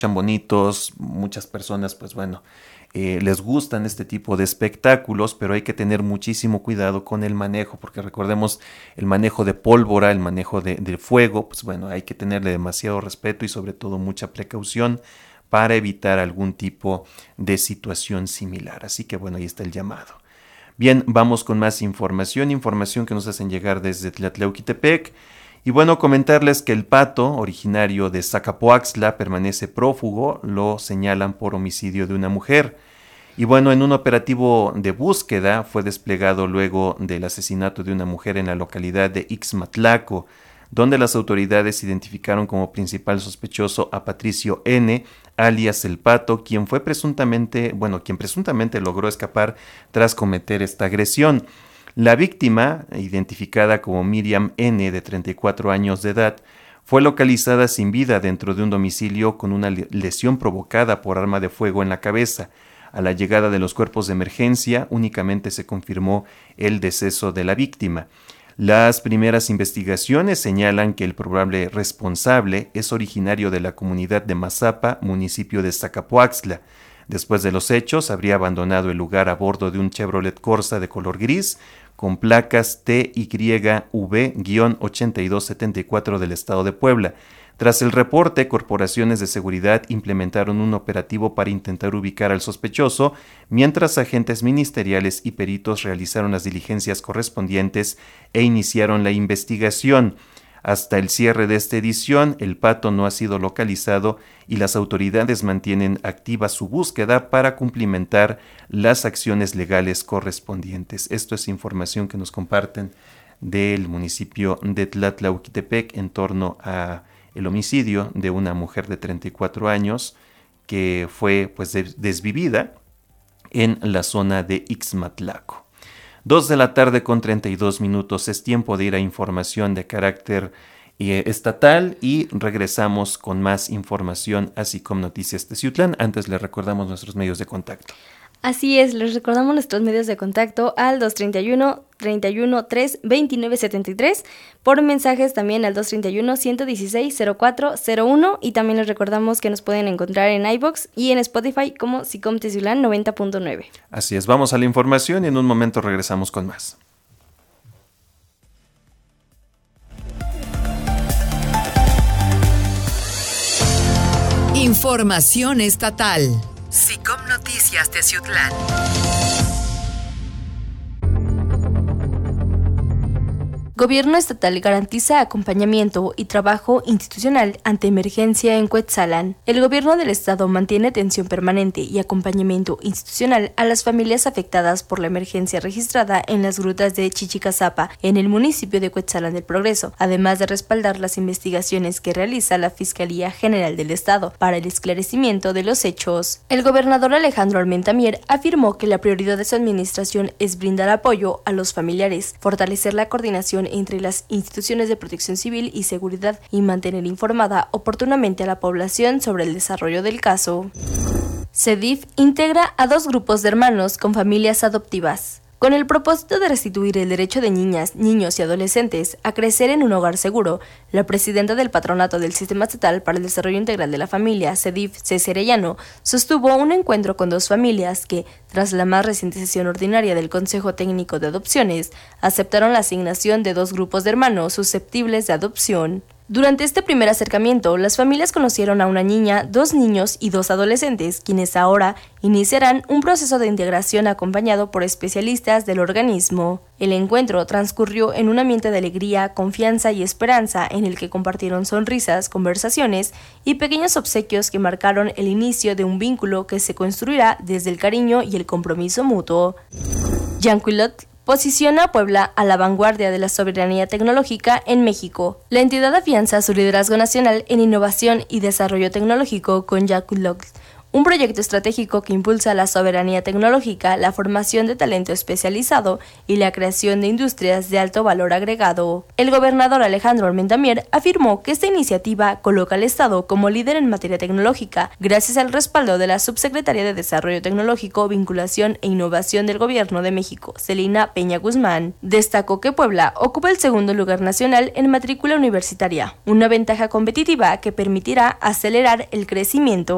bonitos, muchas personas, pues bueno, les gustan este tipo de espectáculos, pero hay que tener muchísimo cuidado con el manejo, porque recordemos el manejo de pólvora, el manejo de fuego, pues bueno, hay que tenerle demasiado respeto y sobre todo mucha precaución para evitar algún tipo de situación similar. Así que bueno, ahí está el llamado. Bien, vamos con más información que nos hacen llegar desde Tlatlauquitepec. Y bueno, comentarles que el pato, originario de Zacapoaxtla, permanece prófugo, lo señalan por homicidio de una mujer. Y bueno, en un operativo de búsqueda fue desplegado luego del asesinato de una mujer en la localidad de Ixmatlaco, donde las autoridades identificaron como principal sospechoso a Patricio N., alias El Pato, quien presuntamente logró escapar tras cometer esta agresión. La víctima, identificada como Miriam N., de 34 años de edad, fue localizada sin vida dentro de un domicilio con una lesión provocada por arma de fuego en la cabeza. A la llegada de los cuerpos de emergencia, únicamente se confirmó el deceso de la víctima. Las primeras investigaciones señalan que el probable responsable es originario de la comunidad de Mazapa, municipio de Zacapoaxtla. Después de los hechos, habría abandonado el lugar a bordo de un Chevrolet Corsa de color gris con placas TYV-8274 del estado de Puebla. Tras el reporte, corporaciones de seguridad implementaron un operativo para intentar ubicar al sospechoso, mientras agentes ministeriales y peritos realizaron las diligencias correspondientes e iniciaron la investigación. Hasta el cierre de esta edición, el pato no ha sido localizado y las autoridades mantienen activa su búsqueda para cumplimentar las acciones legales correspondientes. Esto es información que nos comparten del municipio de Tlatlauquitepec en torno a el homicidio de una mujer de 34 años que fue desvivida en la zona de Ixmatlaco. 2:32 p.m. Es tiempo de ir a información de carácter estatal y regresamos con más información, así como Noticias Teciutlán. Antes les recordamos nuestros medios de contacto. Así es, les recordamos nuestros medios de contacto al 231-313-2973, por mensajes también al 231-116-0401 y también les recordamos que nos pueden encontrar en iVoox y en Spotify como SICOM Teciutlán 90.9. Así es, vamos a la información y en un momento regresamos con más. Información estatal. SICOM Noticias Teciutlán. Gobierno estatal garantiza acompañamiento y trabajo institucional ante emergencia en Cuetzalan. El gobierno del estado mantiene atención permanente y acompañamiento institucional a las familias afectadas por la emergencia registrada en las grutas de Chichicazapa, en el municipio de Cuetzalan del Progreso, además de respaldar las investigaciones que realiza la Fiscalía General del Estado para el esclarecimiento de los hechos. El gobernador Alejandro Armenta Mier afirmó que la prioridad de su administración es brindar apoyo a los familiares, fortalecer la coordinación entre las instituciones de protección civil y seguridad y mantener informada oportunamente a la población sobre el desarrollo del caso. CEDIF integra a 2 grupos de hermanos con familias adoptivas. Con el propósito de restituir el derecho de niñas, niños y adolescentes a crecer en un hogar seguro, la presidenta del Patronato del Sistema Estatal para el Desarrollo Integral de la Familia, CEDIF, Ceci Arellano, sostuvo un encuentro con 2 familias que, tras la más reciente sesión ordinaria del Consejo Técnico de Adopciones, aceptaron la asignación de 2 grupos de hermanos susceptibles de adopción. Durante este primer acercamiento, las familias conocieron a una niña, 2 niños y 2 adolescentes, quienes ahora iniciarán un proceso de integración acompañado por especialistas del organismo. El encuentro transcurrió en un ambiente de alegría, confianza y esperanza en el que compartieron sonrisas, conversaciones y pequeños obsequios que marcaron el inicio de un vínculo que se construirá desde el cariño y el compromiso mutuo. Yanquilot posiciona a Puebla a la vanguardia de la soberanía tecnológica en México. La entidad afianza su liderazgo nacional en innovación y desarrollo tecnológico con Yanquilot, un proyecto estratégico que impulsa la soberanía tecnológica, la formación de talento especializado y la creación de industrias de alto valor agregado. El gobernador Alejandro Armenta Mier afirmó que esta iniciativa coloca al Estado como líder en materia tecnológica, gracias al respaldo de la Subsecretaría de Desarrollo Tecnológico, Vinculación e Innovación del Gobierno de México, Celina Peña Guzmán. Destacó que Puebla ocupa el 2º lugar nacional en matrícula universitaria, una ventaja competitiva que permitirá acelerar el crecimiento.